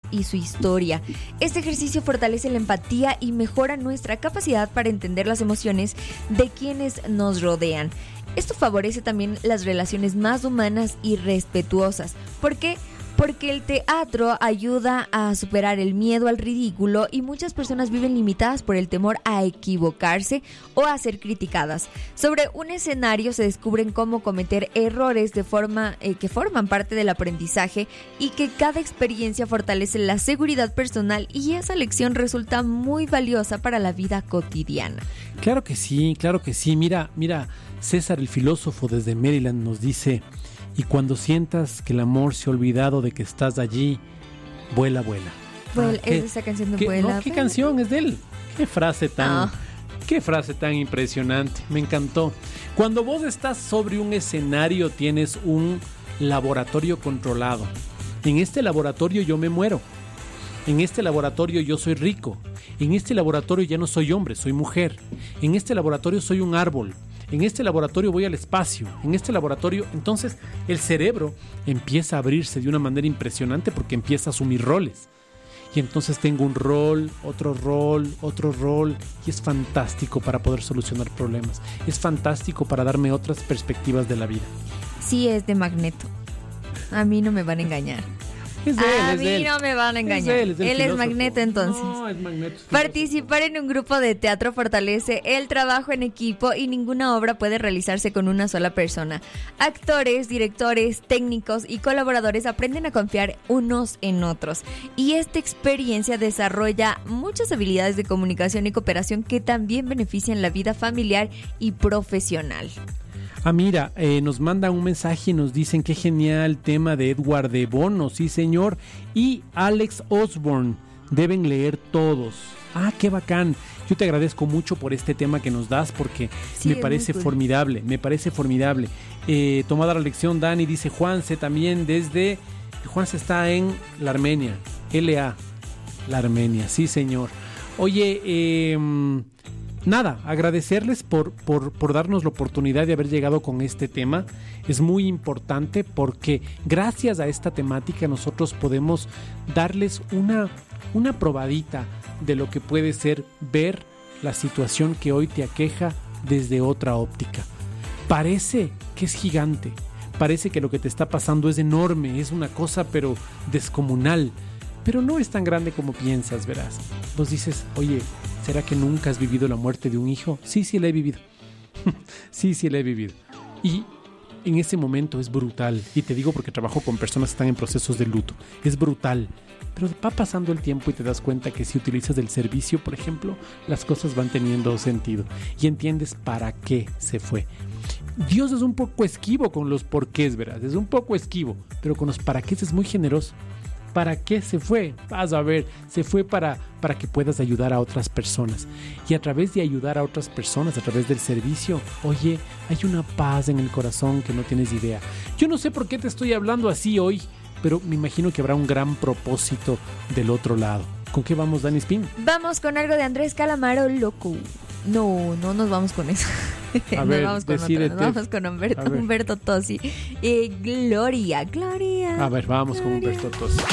y su historia. Este ejercicio fortalece la empatía y mejora nuestra capacidad para entender las emociones de quienes nos rodean. Esto favorece también las relaciones más humanas y respetuosas. ¿Por qué? Porque el teatro ayuda a superar el miedo al ridículo y muchas personas viven limitadas por el temor a equivocarse o a ser criticadas. Sobre un escenario se descubren cómo cometer errores de forma que forman parte del aprendizaje y que cada experiencia fortalece la seguridad personal y esa lección resulta muy valiosa para la vida cotidiana. Claro que sí, claro que sí. Mira, César, el filósofo desde Maryland, nos dice: y cuando sientas que el amor se ha olvidado de que estás allí, vuela, vuela. Es esa canción de Vuela. No, ¿qué canción es de él? Qué frase tan impresionante. Me encantó. Cuando vos estás sobre un escenario, tienes un laboratorio controlado. En este laboratorio yo me muero. En este laboratorio yo soy rico. En este laboratorio ya no soy hombre, soy mujer. En este laboratorio soy un árbol. En este laboratorio voy al espacio. En este laboratorio, entonces, el cerebro empieza a abrirse de una manera impresionante porque empieza a asumir roles. Y entonces tengo un rol, otro rol, otro rol. Y es fantástico para poder solucionar problemas. Es fantástico para darme otras perspectivas de la vida. Sí, es de Magneto. A mí no me van a engañar. Es de él, a mí no me van a engañar. Él es Magneto, entonces. No, es Magneto. Participar en un grupo de teatro fortalece el trabajo en equipo y ninguna obra puede realizarse con una sola persona. Actores, directores, técnicos y colaboradores aprenden a confiar unos en otros. Y esta experiencia desarrolla muchas habilidades de comunicación y cooperación que también benefician la vida familiar y profesional. Mira, nos mandan un mensaje y nos dicen qué genial tema de Edward de Bono, sí señor, y Alex Osborne, deben leer todos. Qué bacán. Yo te agradezco mucho por este tema que nos das porque sí, me parece formidable, tomada la lección, Dani, dice Juanse también Juanse está en la Armenia, la Armenia, sí señor. Oye, nada, agradecerles por darnos la oportunidad de haber llegado con este tema. Es muy importante porque gracias a esta temática nosotros podemos darles una probadita de lo que puede ser ver la situación que hoy te aqueja desde otra óptica. Parece que es gigante, parece que lo que te está pasando es enorme, es una cosa pero descomunal, pero no es tan grande como piensas, verás. Vos dices, oye, ¿será que nunca has vivido la muerte de un hijo? Sí, la he vivido. sí, la he vivido. Y en ese momento es brutal. Y te digo porque trabajo con personas que están en procesos de luto. Es brutal. Pero va pasando el tiempo y te das cuenta que si utilizas el servicio, por ejemplo, las cosas van teniendo sentido. Y entiendes para qué se fue. Dios es un poco esquivo con los porqués, verás. Es un poco esquivo. Pero con los para qué es muy generoso. ¿Para qué se fue? Vas a ver, se fue para que puedas ayudar a otras personas. Y a través de ayudar a otras personas, a través del servicio, oye, hay una paz en el corazón que no tienes idea. Yo no sé por qué te estoy hablando así hoy, pero me imagino que habrá un gran propósito del otro lado. ¿Con qué vamos, Dani Spin? Vamos con algo de Andrés Calamaro, loco. No nos vamos con eso. A ver, vamos con decídete. Otro. Nos vamos con Humberto Tozzi. Gloria. A ver, vamos con Humberto Tozzi.